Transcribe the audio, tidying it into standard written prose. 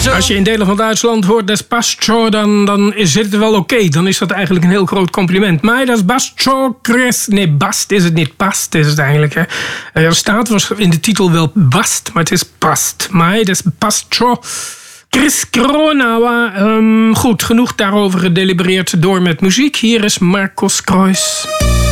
Als je in delen van Duitsland hoort despacho, dan zit het wel oké. Dan is dat eigenlijk een heel groot compliment. Maar despacho cres... Nee, bast is het niet. Past is het eigenlijk. Hè. Er staat in de titel wel bast, maar het is past. Maar despacho... Chris Kronauer. Goed, genoeg daarover gedelibereerd. Door met muziek. Hier is Marcos Kreuz.